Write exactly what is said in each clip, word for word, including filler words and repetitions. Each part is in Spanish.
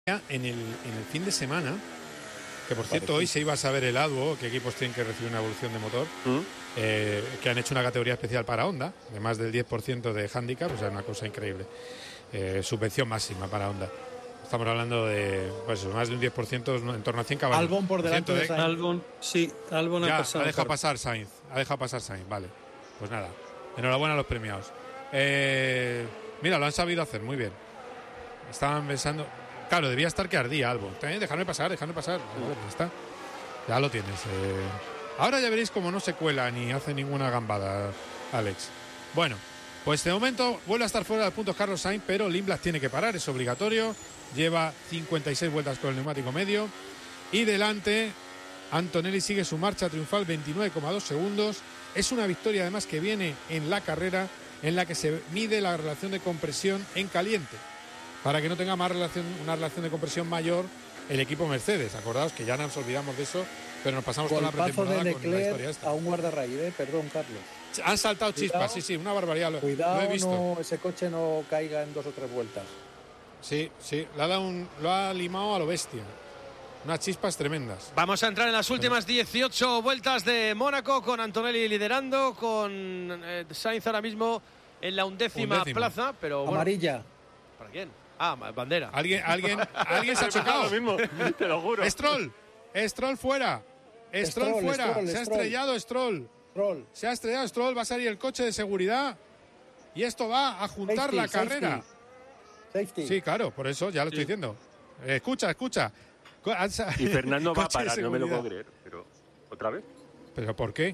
En el, en el fin de semana, que por cierto hoy se iba a saber el A D W O, qué equipos tienen que recibir una evolución de motor, ¿Mm? eh, que han hecho una categoría especial para Honda, de más del diez por ciento de handicap, o sea, una cosa increíble. Eh, subvención máxima para Honda. Estamos hablando de pues más de un diez por ciento, en torno a cien caballos. Albon por delante de Sainz. Albon, sí, Albon ya, ha pasado. ha dejado pasar Sainz, ha dejado pasar Sainz, vale. Pues nada, enhorabuena a los premiados. Eh, mira, lo han sabido hacer, muy bien. Estaban pensando... Claro, debía estar que ardía Albon. También dejarme pasar, dejarme pasar. Joder, ya está. Ya lo tienes. Eh. Ahora ya veréis cómo no se cuela ni hace ninguna gambada, Alex. Bueno, pues de momento vuelve a estar fuera del punto Carlos Sainz, pero Lindblad tiene que parar, es obligatorio. Lleva cincuenta y seis vueltas con el neumático medio. Y delante, Antonelli sigue su marcha triunfal, veintinueve coma dos segundos. Es una victoria además que viene en la carrera en la que se mide la relación de compresión en caliente, para que no tenga más relación, una relación de compresión mayor el equipo Mercedes. Acordaos que ya nos olvidamos de eso, pero nos pasamos toda la pretemporada de con la historia esta. A un guardarraíl, ¿eh? Perdón, Carlos. Han saltado chispas, cuidado, sí, sí, una barbaridad. Lo, cuidado, lo he visto. No, ese coche no caiga en dos o tres vueltas. Sí, sí, le ha dado un, lo ha limado a lo bestia. Unas chispas tremendas. Vamos a entrar en las últimas dieciocho vueltas de Mónaco, con Antonelli liderando, con eh, Sainz ahora mismo en la undécima, undécima. plaza, pero bueno, amarilla. ¿Para quién? Ah, bandera. Alguien, alguien, alguien se ha chocado. Lo mismo, te lo juro. Stroll, Stroll fuera. Stroll, Stroll fuera. Stroll, se ha Stroll. estrellado Stroll. Stroll. Se ha estrellado Stroll. Va a salir el coche de seguridad y esto va a juntar safety, la carrera. Safety. Safety. Sí, claro, por eso ya lo estoy sí. diciendo. Eh, escucha, escucha. Y Fernando va a parar, no me lo puedo creer. Pero otra vez. ¿Pero por qué?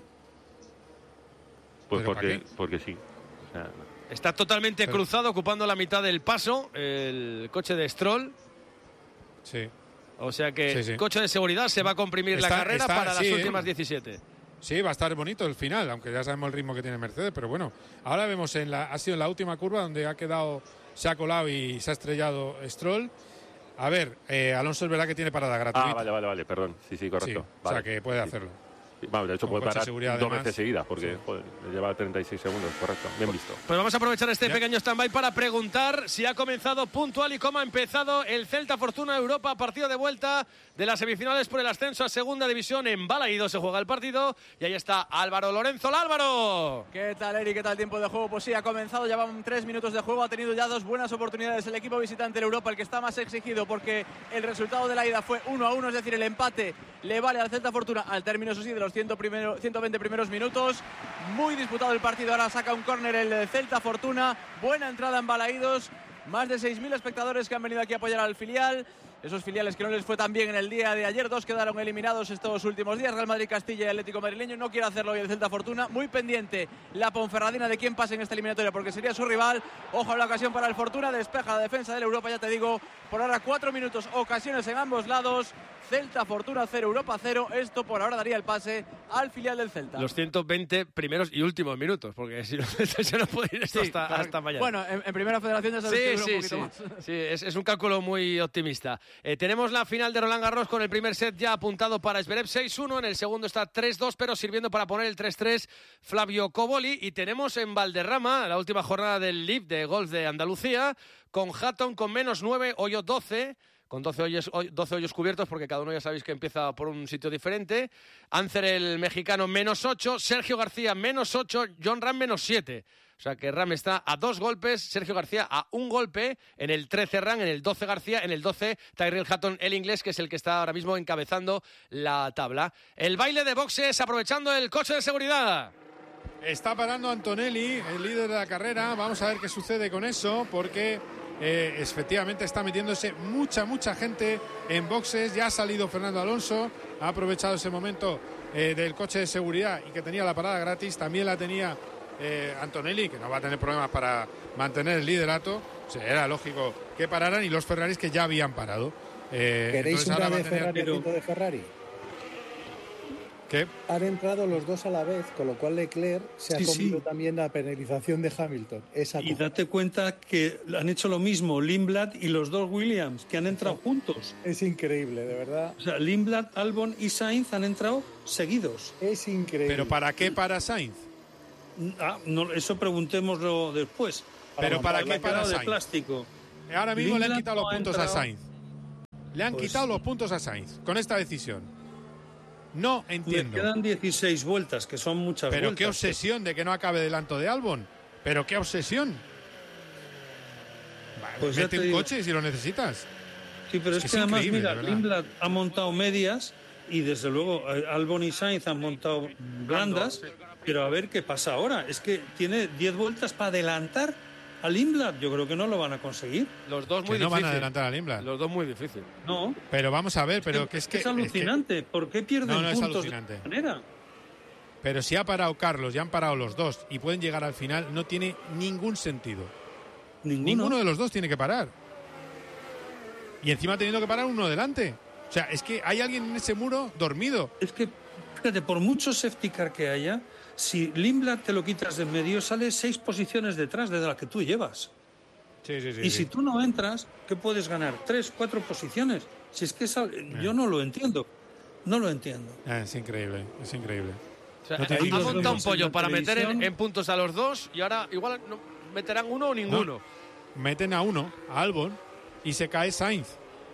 Pues porque, porque sí. O sea, está totalmente Pero... cruzado, ocupando la mitad del paso, el coche de Stroll. Sí. O sea que el sí, sí. coche de seguridad se va a comprimir está, la carrera está, para sí, las últimas diecisiete. Sí, va a estar bonito el final, aunque ya sabemos el ritmo que tiene Mercedes, pero bueno, ahora vemos, en la, ha sido en la última curva donde ha quedado, se ha colado y se ha estrellado Stroll. A ver, eh, Alonso es verdad que tiene parada gratuita. Ah, vale, vale, vale, perdón. Sí, sí, correcto. Sí, vale. O sea que puede sí. hacerlo. Vamos, de hecho Como puede parar dos además. veces seguidas, porque sí. joder, lleva treinta y seis segundos, correcto. Bien visto. Pues vamos a aprovechar este ¿Ya? pequeño stand-by para preguntar si ha comenzado puntual y cómo ha empezado el Celta Fortuna Europa, partido de vuelta de las semifinales por el ascenso a segunda división. En Balaído se juega el partido y ahí está Álvaro Lorenzo. ¡Álvaro! ¿Qué tal, Eri? ¿Qué tal el tiempo de juego? Pues sí, ha comenzado, ya van tres minutos de juego, ha tenido ya dos buenas oportunidades el equipo visitante en Europa, el que está más exigido porque el resultado de la ida fue uno a uno, es decir, el empate le vale al Celta Fortuna al término, eso sí, de los cien primero, ciento veinte primeros minutos. Muy disputado el partido, ahora saca un córner el Celta Fortuna, buena entrada en Balaídos, más de seis mil espectadores que han venido aquí a apoyar al filial. Esos filiales que no les fue tan bien en el día de ayer, dos quedaron eliminados estos últimos días, Real Madrid, Castilla y Atlético Madrileño. No quiere hacerlo hoy el Celta Fortuna, muy pendiente la Ponferradina de quién pase en esta eliminatoria porque sería su rival. Ojo a la ocasión para el Fortuna, despeja la defensa del Europa, ya te digo, por ahora cuatro minutos, ocasiones en ambos lados. Celta Fortuna cero, Europa cero. Esto por ahora daría el pase al filial del Celta. Los ciento veinte primeros y últimos minutos, porque si no se nos puede ir esto sí, hasta, hasta mañana. Bueno, en, en primera federación ya sabes sí, que sí, un poquito sí, más. Sí, es, es un cálculo muy optimista. Eh, tenemos la final de Roland Garros con el primer set ya apuntado para Zverev seis uno. En el segundo está tres dos, pero sirviendo para poner el tres tres Flavio Coboli. Y tenemos en Valderrama la última jornada del L I V de golf de Andalucía, con Hatton con menos nueve, Hoyo doce. Con doce hoyos, doce hoyos cubiertos, porque cada uno ya sabéis que empieza por un sitio diferente. Ancer, el mexicano, menos ocho. Sergio García, menos ocho. John Ram, menos siete. O sea que Ram está a dos golpes, Sergio García a un golpe. En el trece Ram, en el doce García, en el doce Tyrrell Hatton, el inglés, que es el que está ahora mismo encabezando la tabla. El baile de boxes, aprovechando el coche de seguridad. Está parando Antonelli, el líder de la carrera. Vamos a ver qué sucede con eso, porque... Eh, efectivamente está metiéndose mucha, mucha gente en boxes. Ya ha salido Fernando Alonso, ha aprovechado ese momento eh, del coche de seguridad y que tenía la parada gratis. También la tenía eh, Antonelli, que no va a tener problemas para mantener el liderato. O sea, era lógico que pararan, y los Ferraris que ya habían parado. Eh, ¿Queréis una de tener... Ferrari, pero... de Ferrari? ¿Qué? Han entrado los dos a la vez, con lo cual Leclerc se ha sí, comido sí. también la penalización de Hamilton. Esa y date cuenta que han hecho lo mismo Lindblad y los dos Williams, que han entrado juntos. Es increíble, de verdad. O sea, Lindblad, Albon y Sainz han entrado seguidos. Es increíble. ¿Pero para qué para Sainz? Ah, no, eso preguntémoslo después. ¿Pero para, para qué para Sainz? De plástico. Ahora mismo Lindblad le han quitado los puntos no a Sainz. Le han Pues- quitado los puntos a Sainz con esta decisión. No Le entiendo. quedan dieciséis vueltas, que son muchas Pero vueltas. qué obsesión de que no acabe delante de Albon. Pero qué obsesión. Vale, Pues ya mete te un digo. coche si lo necesitas. Sí, pero Es es, que que, es además, increíble, mira, de verdad. Lindblad ha montado medias y desde luego eh, Albon y Sainz han montado blandas, pero a ver qué pasa ahora. Es que tiene diez vueltas para adelantar a Lindblad. Yo creo que no lo van a conseguir. Los dos Que muy no van difícil. a adelantar a Lindblad. Los dos muy difícil. No. Pero vamos a ver, pero que es que... es alucinante. ¿Por qué pierden No, no, es puntos alucinante. de esta manera? Pero si ha parado Carlos y han parado los dos y pueden llegar al final, no tiene ningún sentido. Ninguno. Ninguno de los dos tiene que parar. Y encima ha tenido que parar uno delante. O sea, es que hay alguien en ese muro dormido. Es que, fíjate, por mucho safety car que haya, si Lindblad te lo quitas de en medio, sale seis posiciones detrás de la que tú llevas. Sí, sí, sí. Y sí. si tú no entras, ¿qué puedes ganar? Tres, cuatro posiciones. Si es que esa- yo no lo entiendo. No lo entiendo. Ah, es increíble, es increíble. O sea, No te ha digo. montado un En pollo la para meter en, televisión. en puntos a los dos y ahora igual no, meterán uno o ninguno. Meten a uno, a Albon, y se cae Sainz.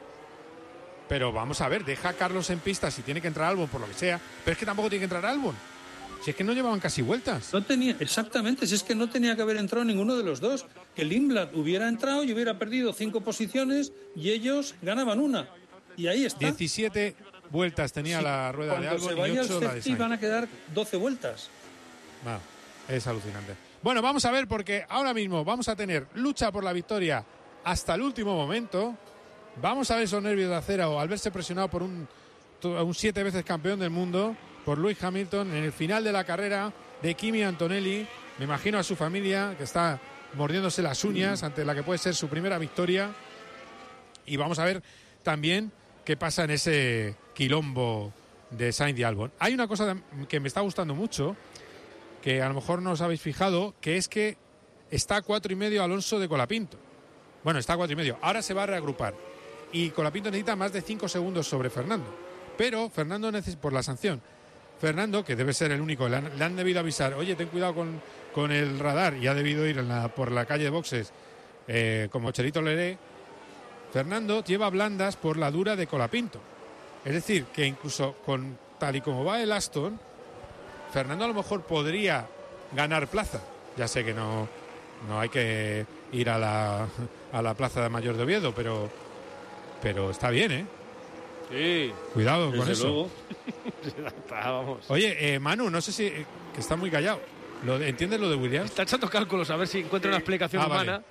Pero vamos a ver, deja a Carlos en pista si tiene que entrar Albon por lo que sea. Pero es que tampoco tiene que entrar Albon. Si es que no llevaban casi vueltas. No tenía, exactamente, si es que no tenía que haber entrado ninguno de los dos. Que Lindblad hubiera entrado y hubiera perdido cinco posiciones y ellos ganaban una. Y ahí está. diecisiete vueltas tenía Sí, la rueda de Cuando se Albon y vaya el ocho la de safety Sainz. van a quedar doce vueltas. Ah, es alucinante. Bueno, vamos a ver porque ahora mismo vamos a tener lucha por la victoria hasta el último momento. Vamos a ver esos nervios de acero al verse presionado por un, un siete veces campeón del mundo, por Lewis Hamilton, en el final de la carrera de Kimi Antonelli. Me imagino a su familia que está mordiéndose las uñas ante la que puede ser su primera victoria. Y vamos a ver también qué pasa en ese quilombo de Sainz y Albon. Hay una cosa que me está gustando mucho, que a lo mejor no os habéis fijado, que es que está a cuatro y medio Alonso de Colapinto. Bueno, está a cuatro y medio. Ahora se va a reagrupar. Y Colapinto necesita más de cinco segundos sobre Fernando. Pero Fernando necesita, por la sanción, Fernando, que debe ser el único, le han, le han debido avisar, oye, ten cuidado con, con el radar, y ha debido ir en la, por la calle de boxes eh, como Cherito Leré. Fernando lleva blandas por la dura de Colapinto. Es decir, que incluso con tal y como va el Aston, Fernando a lo mejor podría ganar plaza. Ya sé que no, no hay que ir a la, a la plaza de Mayor de Oviedo, pero, pero está bien, ¿eh? Sí. Cuidado con Desde eso. luego. Está, vamos. Oye, eh, Manu, no sé si... eh, que está muy callado. ¿Lo, ¿Entiendes lo de Williams? Está echando cálculos a ver si encuentra una explicación Ah, vale. humana.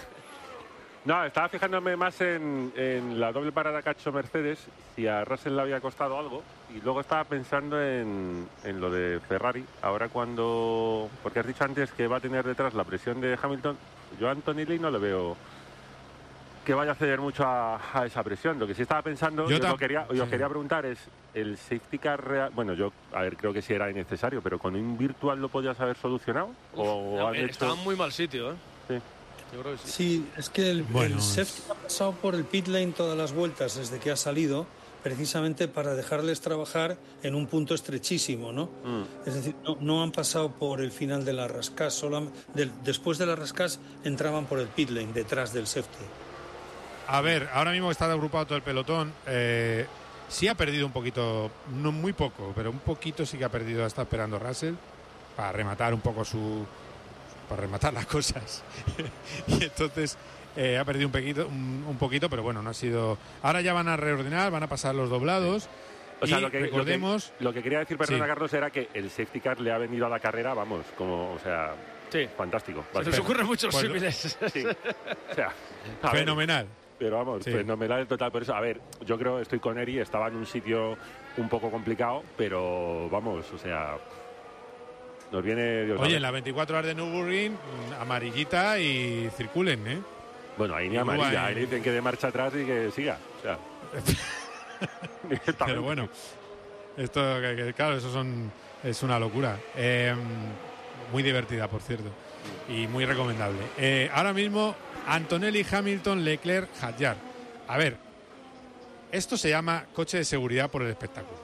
No, estaba fijándome más en, en la doble parada que ha hecho Mercedes, si a Russell le había costado algo, y luego estaba pensando en, en lo de Ferrari. Ahora cuando... Porque has dicho antes que va a tener detrás la presión de Hamilton. Yo a Antonelli no le veo que vaya a ceder mucho a, a esa presión. Lo que sí estaba pensando, Yo yo, tam- lo quería, yo sí. quería preguntar es, el safety car real... Bueno, yo, a ver, creo que sí era innecesario, pero con un virtual lo podías haber solucionado. o No, han eh, hecho... Estaba en muy mal sitio, ¿eh? Sí. Yo creo que sí. Sí, es que el, Bueno, el es- safety ha pasado por el pit lane todas las vueltas desde que ha salido, precisamente para dejarles trabajar en un punto estrechísimo, ¿no? Mm. Es decir, no, no han pasado por el final de la rascas, solo después de la rascas entraban por el pit lane, detrás del safety. A ver, ahora mismo está agrupado todo el pelotón. Eh, sí ha perdido un poquito, no muy poco, pero un poquito sí que ha perdido. Está esperando Russell para rematar un poco su... para rematar las cosas. Y entonces eh, ha perdido un poquito, un, un poquito, pero bueno, no ha sido... Ahora ya van a reordenar, van a pasar los doblados. O sea, y lo que, recordemos... lo que, lo que quería decir, perdona, Sí. Carlos, era que el safety car le ha venido a la carrera, vamos, como, o sea, Sí. fantástico. Se nos Básicamente. ocurren muchos Pues- símiles. Sí. O sea, a ver, Fenomenal. pero vamos, Sí. fenomenal total. Por eso, a ver, yo creo, estoy con Eri, estaba en un sitio un poco complicado, pero vamos, o sea, nos viene... Dios Oye, sabe. en las veinticuatro horas de Nürburgring, mm, amarillita y circulen, ¿eh? Bueno, ahí ni y amarilla, Uruguay- ahí le dicen que de marcha atrás y que siga. O sea, directamente. Pero bueno, esto, que- que, claro, eso son, es una locura. Eh, muy divertida, por cierto, y muy recomendable. Eh, ahora mismo, Antonelli, Hamilton, Leclerc, Hadjar. A ver, esto se llama coche de seguridad por el espectáculo.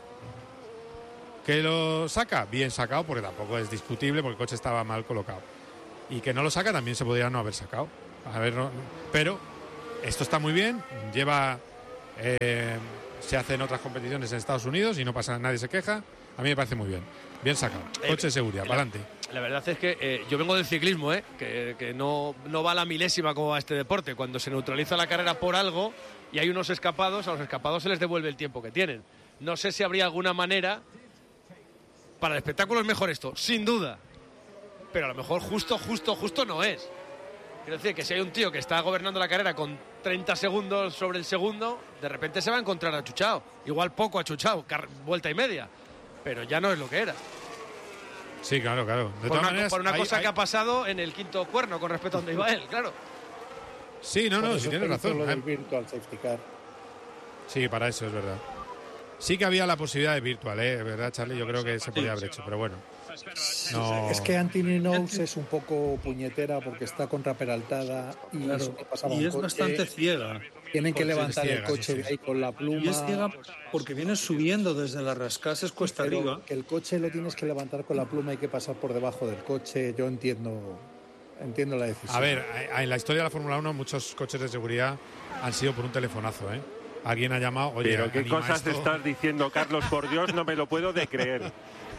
¿Que lo saca? Bien sacado, porque tampoco es discutible, porque el coche estaba mal colocado. Y que no lo saca también se podría no haber sacado. A ver, no- pero esto está muy bien, lleva eh, se hace en otras competiciones en Estados Unidos y no pasa, nadie se queja. A mí me parece muy bien. Bien sacado. Coche de seguridad, para adelante. La verdad es que eh, yo vengo del ciclismo, ¿eh? que, que no, no va a la milésima como va este deporte. Cuando se neutraliza la carrera por algo y hay unos escapados, a los escapados se les devuelve el tiempo que tienen. No sé si habría alguna manera. Para el espectáculo es mejor esto, sin duda. Pero a lo mejor justo, justo, justo no es. Quiero decir que si hay un tío que está gobernando la carrera con treinta segundos sobre el segundo, de repente se va a encontrar achuchado. Igual poco achuchado, vuelta y media. Pero ya no es lo que era. Sí, claro, claro. De por todas una, maneras, por una hay, cosa hay... que ha pasado en el quinto cuerno con respecto a donde iba él, claro. Sí, no, no, si tienes razón. Lo del virtual safety car. Sí, para eso es verdad. Sí que había la posibilidad de virtual, ¿eh? ¿Verdad, Charlie? Yo creo que se podía haber hecho, pero bueno. No. Es que Anthony Knowles es un poco puñetera porque está contraperaltada y, claro, eso que pasaba y es coche, bastante ciega. Tienen que levantar ciega, el coche sí, sí. de ahí con la pluma. Y es ciega porque viene subiendo desde las rascases cuesta Pero arriba. que el coche lo tienes que levantar con la pluma, hay que pasar por debajo del coche. Yo entiendo, entiendo la decisión. A ver, en la historia de la Fórmula uno muchos coches de seguridad han sido por un telefonazo, ¿eh? Alguien ha llamado, oye, pero qué cosas esto. estás diciendo, Carlos, por Dios, no me lo puedo de creer.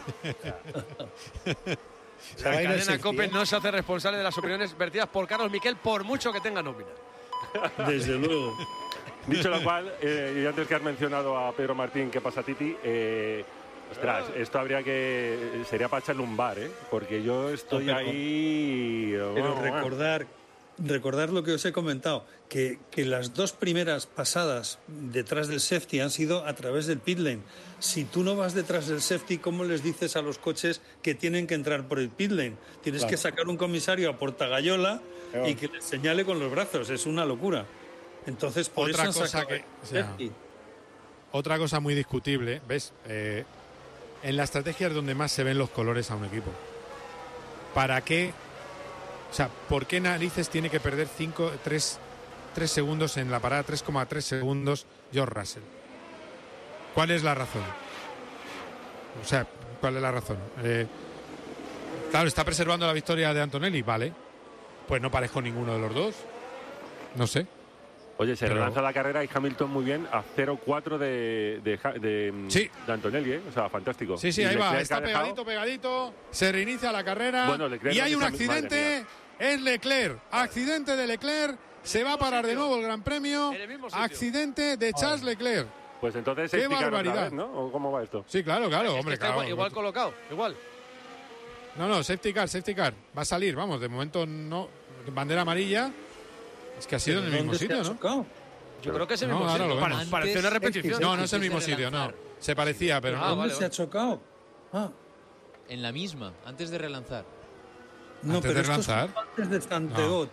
La cadena COPE no se hace responsable de las opiniones vertidas por Carlos Miquel, por mucho que tenga nómina. Desde luego. Dicho lo cual, eh, y antes que has mencionado a Pedro Martín, ¿qué pasa, Titi? Eh, ostras, esto habría que... Sería para echarle un bar, ¿eh? Porque yo estoy No, pero, ahí... Pero oh, recordar, recordar lo que os he comentado, que, que las dos primeras pasadas detrás del safety han sido a través del pit lane. Si tú no vas detrás del safety, ¿cómo les dices a los coches que tienen que entrar por el pit lane? Tienes Claro. que sacar un comisario a portagallola Claro. y que les señale con los brazos. Es una locura. Entonces, por Otra eso han cosa sacado que- el o sea, safety. Otra cosa muy discutible, ¿ves? Eh, en la estrategia es donde más se ven los colores a un equipo. ¿Para qué? O sea, ¿por qué narices tiene que perder cinco, tres, tres segundos en la parada, tres coma tres segundos George Russell? ¿Cuál es la razón? O sea, ¿cuál es la razón? Eh, claro, ¿está preservando la victoria de Antonelli? Vale. Pues no parezco ninguno de los dos. No sé. Oye, se Pero- relanza la carrera y Hamilton muy bien a cero cuatro de, de, Ja- de, Sí. de Antonelli, ¿eh? O sea, fantástico. Sí, sí, Y ahí va. Leclerc Está ha dejado- pegadito, pegadito. Se reinicia la carrera. Bueno, Leclerc y no hay un pisa- madre accidente. Es Leclerc. Accidente de Leclerc. Se va a parar de nuevo el Gran Premio. En el mismo sitio. Accidente de Charles Leclerc. Pues entonces ¡Qué safety car otra barbaridad! vez, ¿no? ¿O cómo va esto? Sí, claro, claro, Es que hombre, está claro. igual, igual colocado, igual. No, no, safety car, safety car. Va a salir, vamos, de momento no. Bandera amarilla. Es que ha sido en el mismo ¿Dónde se sitio, ha ¿no? chocado? Yo creo que es el No, mismo ahora sitio. lo Pare- vemos. Pareció una Antes, repetición. No, no es el Antes de mismo sitio, no. relanzar. Se parecía, pero Ah, no. ¿Dónde vale, se ha vale. chocado? Ah, En la misma, antes de relanzar. no, Antes pero de esto es relanzar. antes de Santegot.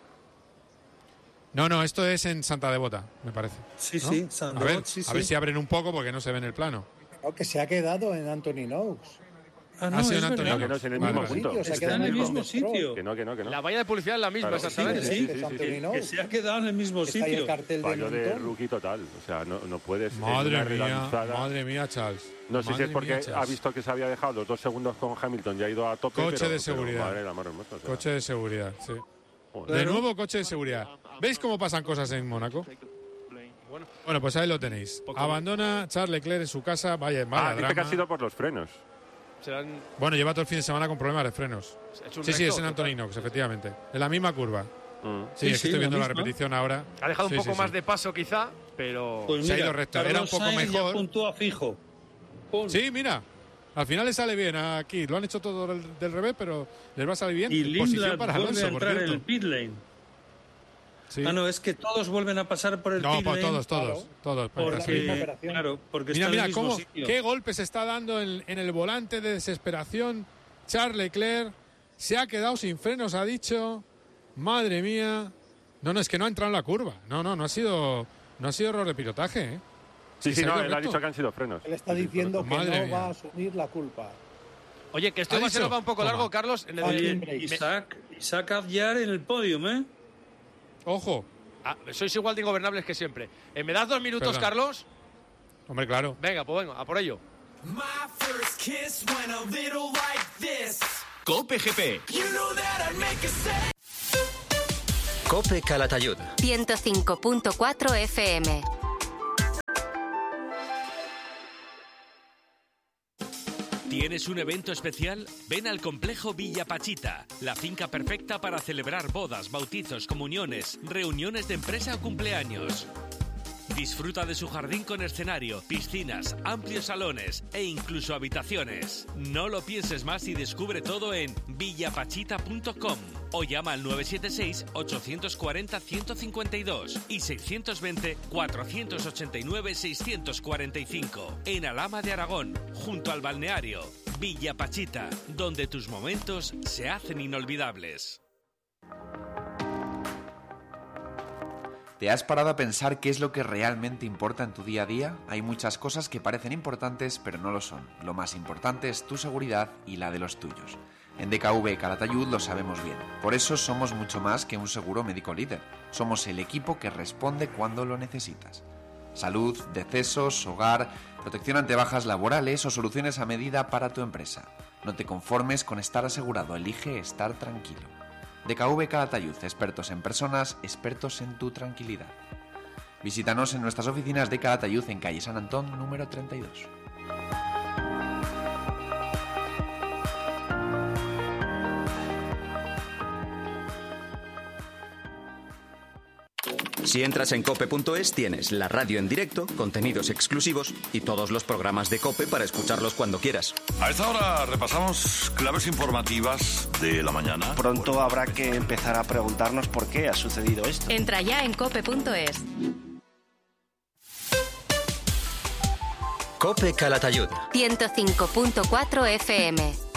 No, no, esto es en Santa Devota, me parece. Sí, ¿no? sí, A Santegot, ver, sí, a ver sí. si abren un poco porque no se ve en el plano. Creo que se ha quedado en Anthony Knowles. Ah, no, Ha sido es en Antonio. verdad. Que no es en el Vale, mismo vale. punto. Sitio, se ha Está quedado en el mismo mismo sitio. Que no, que no, que no. La valla de publicidad es la misma, Claro, exactamente. Sí, sí, que es sí, Anthony Que Knowles. se ha quedado en el mismo Está ahí el sitio. cartel de Fallo de montón. rookie total. O sea, no, no puedes... en Madre una mía, relanzada- madre mía, Charles. No sé si Madre es porque mía, ha Charles. visto que se había dejado los dos segundos con Hamilton y ha ido a tope. Coche pero- de pero seguridad. madre del amor hermoso, o sea, Coche de seguridad, sí. joder. De nuevo coche de seguridad. ¿Veis cómo pasan cosas en Mónaco? Bueno, pues ahí lo tenéis. Abandona Charles Leclerc en su casa. Vaya, vaya Ah, dice que drama. ha sido por los frenos. Serán, Bueno, lleva todo el fin de semana con problemas de frenos. es un Sí, sí, recto, es en Anthony Knox, efectivamente. En la misma curva. Mm. Sí, Sí, es que sí, estoy viendo la la, misma. repetición ahora. Ha dejado Sí, un poco sí, más sí. de paso quizá, pero... Pues Se ha mira, ido recto. Era un Carlos poco Sainz ya mejor. puntúa fijo. Pum. Sí, mira. Al final le sale bien aquí. Lo han hecho todo del, del revés, pero les va a salir bien. Y Posición Lindblad para vuelve Alonso, a por entrar en cierto. el pit lane. Sí. Ah, no, es que todos vuelven a pasar por el No, pit pues lane. todos, todos, claro. todos. Por la misma Porque, operación. claro, porque Mira, está mira, en el mismo cómo, sitio. qué golpe se está dando en, en el volante de desesperación. Charles Leclerc se ha quedado sin frenos, ha dicho. Madre mía. No, no, es que no ha entrado en la curva. No, no, no ha sido, no ha sido error de pilotaje, ¿eh? Sí, Sí, sí, se ha no, ido él ha recto. dicho que han sido frenos. Él está Sí, sí, diciendo correcto. que Madre no mía. va a asumir la culpa. Oye, que esto ¿Ha va a ser dicho? va un poco Toma. largo, Carlos. En el- Fucking me- break. me- Isaac, Isaac Adyar en el podium, ¿eh? Ojo. ah, sois igual de ingobernables que siempre. Eh, ¿Me das dos minutos, Perdón. Carlos? Hombre, claro. Venga, pues venga, a por ello. My first kiss went a little like this. Cope G P. You knew that I'd make a say. Cope Calatayud. ciento cinco punto cuatro F M. ¿Tienes un evento especial? Ven al complejo Villa Pachita, la finca perfecta para celebrar bodas, bautizos, comuniones, reuniones de empresa o cumpleaños. Disfruta de su jardín con escenario, piscinas, amplios salones e incluso habitaciones. No lo pienses más y descubre todo en villapachita punto com o llama al nueve siete seis, ocho cuatro cero, uno cinco dos y seis dos cero, cuatro ocho nueve, seis cuatro cinco en Alhama de Aragón, junto al balneario. Villa Pachita, donde tus momentos se hacen inolvidables. ¿Te has parado a pensar qué es lo que realmente importa en tu día a día? Hay muchas cosas que parecen importantes, pero no lo son. Lo más importante es tu seguridad y la de los tuyos. En D K V Calatayud lo sabemos bien. Por eso somos mucho más que un seguro médico líder. Somos el equipo que responde cuando lo necesitas. Salud, decesos, hogar, protección ante bajas laborales o soluciones a medida para tu empresa. No te conformes con estar asegurado, elige estar tranquilo. D K V Calatayud, expertos en personas, expertos en tu tranquilidad. Visítanos en nuestras oficinas de Calatayud en calle San Antón, número treinta y dos. Si entras en cope punto es tienes la radio en directo, contenidos exclusivos y todos los programas de COPE para escucharlos cuando quieras. A esta hora repasamos claves informativas de la mañana. Pronto habrá que empezar a preguntarnos por qué ha sucedido esto. Entra ya en cope punto es. COPE Calatayud. ciento cinco punto cuatro F M.